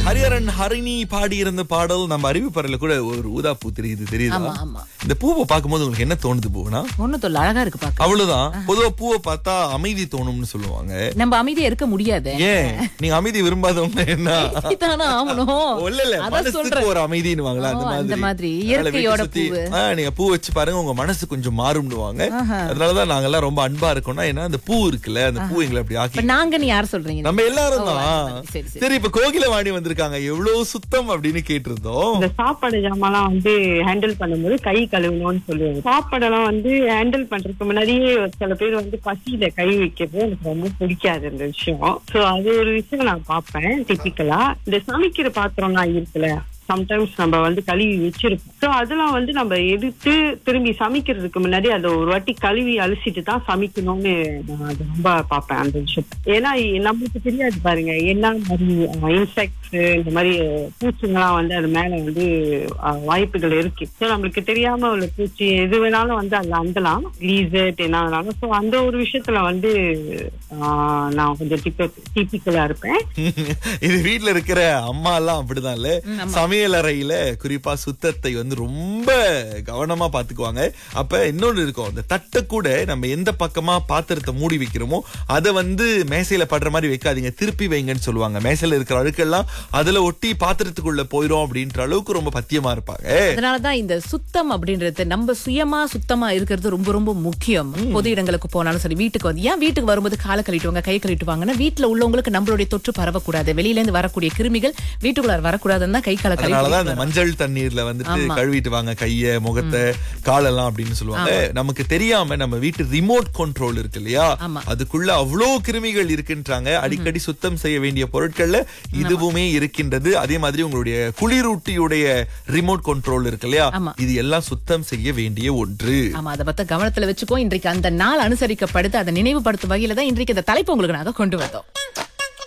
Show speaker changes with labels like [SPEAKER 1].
[SPEAKER 1] ஹரிஹரன் ஹரிணி பாடி இருந்த பாடல் நம்ம அறிவிப்பறையில கூட ஒரு ஊதா பூ தெரியுது.
[SPEAKER 2] ஆமா ஆமா.
[SPEAKER 1] இந்த பூவை பார்க்கும்போது உங்களுக்கு என்ன தோணுது பூனா?
[SPEAKER 2] ஒண்ணு தொல்ல அழகா இருக்கு பாக்க.
[SPEAKER 1] அவ்வளவுதான். பொதுவா பூவை பார்த்தா அமைதி தோணும்னு சொல்லுவாங்க.
[SPEAKER 2] நம்ம அமைதியா இருக்க முடியாது.
[SPEAKER 1] ஏன் நீங்க அமைதி விரும்பாதவங்க என்ன?
[SPEAKER 2] இதானா ஆவணும்.
[SPEAKER 1] இல்ல மனசுக்கு ஒரு அமைதின்னுவாங்களா
[SPEAKER 2] அந்த மாதிரி இயற்கையோட பூவு.
[SPEAKER 1] நீங்க பூ வச்சு பாருங்க உங்க மனசு கொஞ்சம் மாறும்னுவாங்க. அதனாலதான் நாங்க எல்லாம் ரொம்ப அன்பா இருக்கோம்னா ஏன்னா அந்த பூ இருக்குல்ல அந்த பூ எங்களை அப்படி ஆக்கி.
[SPEAKER 2] நாங்கன்னு யார் சொல்றீங்க?
[SPEAKER 1] நம்ம எல்லாரும் தான். சரி இப்ப கோகிலவாணி வந்திருக்காங்க. எவ்வளவு சுத்தம் அப்படின்னு கேட்டிருந்தோம்.
[SPEAKER 3] இந்த சாப்பாடு ஜாமான் ஹேண்டில் பண்ணும்போது கை கழுவணும்னு சொல்லுவாங்க. சாப்பாடெல்லாம் ஹேண்டில் பண்றதுக்கு முன்னாடியே சில பேர் பசியில கை வைக்கிறது எனக்கு ரொம்ப பிடிக்காது இந்த விஷயம். சோ அது ஒரு விஷயம் நான் பாப்பேன். டிபிக்கலா இந்த சமைக்கிற பாத்திரம்லாம் இருக்குல்ல சம்டைம்ஸ் நம்ம கழுவி வச்சிருப்போம். சோ அதெல்லாம் நம்ம எடுத்து திரும்பி சமைக்கிறதுக்கு முன்னாடி அதை ஒரு வாட்டி கழுவி அலசிட்டு தான் சமைக்கணும்னு நான் அது ரொம்ப பார்ப்பேன் அந்த விஷயம். ஏன்னா நம்மளுக்கு தெரியாது பாருங்க என்ன மாதிரி இன்செக்ட்ஸ் இந்த மாதிரி பூச்சிங்கெல்லாம் அது மேல வாய்ப்புகள் இருக்கு. ஸோ நம்மளுக்கு தெரியாம உள்ள பூச்சி எது வேணாலும் அதுல அந்தலாம் லீசர்ட் என்ன வேணாலும். ஸோ அந்த ஒரு விஷயத்துல நான் கொஞ்சம் டிபிக்கலா இருப்பேன்.
[SPEAKER 1] இது வீட்டுல இருக்கிற அம்மா எல்லாம் அப்படிதான் இல்ல, சமையலறையில குறிப்பா சுத்தத்தை ரொம்ப கவனமா பாத்துக்குவாங்க. அப்ப இன்னொன்னு இருக்கும், அந்த தட்டை கூட நம்ம எந்த பக்கமா பாத்திரத்தை மூடி வைக்கிறோமோ அதை மேசையில படுற மாதிரி வைக்காதீங்க, திருப்பி வைங்கன்னு சொல்லுவாங்க. மேசையில இருக்கிற அழுக்கெல்லாம் அதுல ஒட்டி பாத்திரத்துக்குள்ள போயிடும் அப்படின்ற அளவுக்கு ரொம்ப பத்தியமா இருப்பாங்க.
[SPEAKER 2] அதனாலதான் இந்த சுத்தம் அப்படின்றது நம்ம சுயமா சுத்தமா இருக்கிறது ரொம்ப ரொம்ப முக்கியம். பொது இடங்களுக்கு போனாலும் சரி, வீட்டுக்கு ஏன் வீட்டுக்கு வரும்போது காலை கழிட்டுவாங்க கை கழிட்டுவாங்கன்னா வீட்டுல உள்ளவங்களுக்கு நம்மளுடைய தொற்று பரவக்கூடாது, வெளியில இருந்து வரக்கூடிய கிருமிகள் வீட்டுக்குள்ள வரக்கூடாதுன்னு தான் கை கால
[SPEAKER 1] அதனாலதான் அந்த மஞ்சள் தண்ணீர்ல கழுவிட்டு வாங்க கைய முகத்தை காலெல்லாம் அப்படின்னு சொல்லுவாங்க. நமக்கு தெரியாம நம்ம வீட்டு ரிமோட் கண்ட்ரோல் இருக்கு இல்லையா, அதுக்குள்ள அவ்வளவு கிருமிகள் இருக்குன்றாங்க. அடிக்கடி சுத்தம் செய்ய வேண்டிய பொருட்கள்ல இதுவுமே இருக்கின்றது. அதே மாதிரி உங்களுடைய குளிரூட்டியுடைய ரிமோட் கண்ட்ரோல் இருக்கு இல்லையா, இது எல்லாம் சுத்தம் செய்ய வேண்டிய ஒன்று.
[SPEAKER 2] ஆமா, அதை பத்தி கவனத்துல வச்சுக்கோ. இன்றைக்கு அந்த நாள் அனுசரிக்கப்படுது, அதை நினைவுபடுத்தும் வகையில தான் இன்றைக்கு இந்த தலைப்பு உங்களுக்கு நாங்க கொண்டு வந்தோம்.